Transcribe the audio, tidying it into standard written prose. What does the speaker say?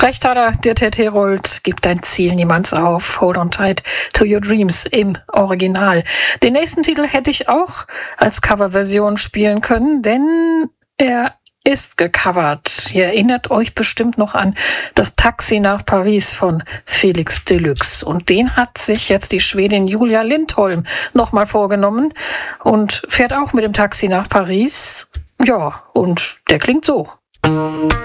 Recht hat er, der Ted Herold, gibt dein Ziel niemands auf. Hold on tight to your dreams im Original. Den nächsten Titel hätte ich auch als Coverversion spielen können, denn er ist gecovert. Ihr erinnert euch bestimmt noch an das Taxi nach Paris von Felix Deluxe. Und den hat sich jetzt die Schwedin Julia Lindholm nochmal vorgenommen und fährt auch mit dem Taxi nach Paris. Ja, und der klingt so.